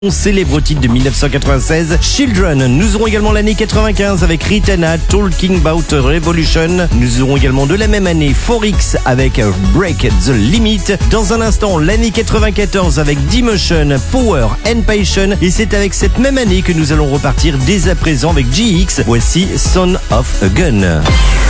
On célèbre au titre de 1996, Children. Nous aurons également l'année 95 avec Ritana, Talking About Revolution. Nous aurons également de la même année Forex avec Break the Limit. Dans un instant, l'année 94 avec D-Motion, Power and Passion. Et c'est avec cette même année que nous allons repartir dès à présent avec GX. Voici Son of a Gun.